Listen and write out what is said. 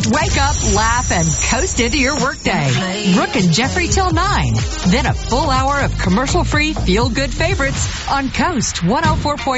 Wake up, laugh, and coast into your workday. Brooke and Jeffrey till 9. Then a full hour of commercial-free, feel-good favorites on Coast 104.9.